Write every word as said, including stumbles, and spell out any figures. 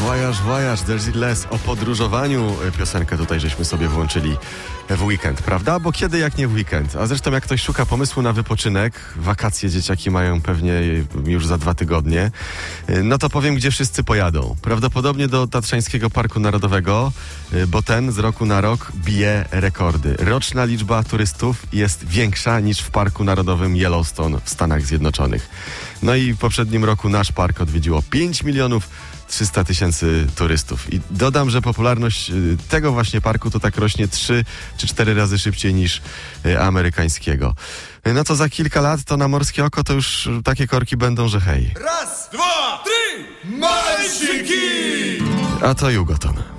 Voyage, voyage, there's it less. O podróżowaniu piosenkę tutaj żeśmy sobie włączyli w weekend, prawda? Bo kiedy jak nie w weekend? A zresztą jak ktoś szuka pomysłu na wypoczynek, wakacje dzieciaki mają pewnie już za dwa tygodnie, no to powiem, gdzie wszyscy pojadą. Prawdopodobnie do Tatrzańskiego Parku Narodowego, bo ten z roku na rok bije rekordy. Roczna liczba turystów jest większa niż w Parku Narodowym Yellowstone w Stanach Zjednoczonych. No i w poprzednim roku nasz park odwiedziło pięć milionów trzysta tysięcy turystów. I dodam, że popularność tego właśnie parku to tak rośnie trzy czy cztery razy szybciej niż amerykańskiego. No to za kilka lat to na morskie oko to już takie korki będą, że hej. Raz, dwa, trzy, malsiki! A to Jugoton.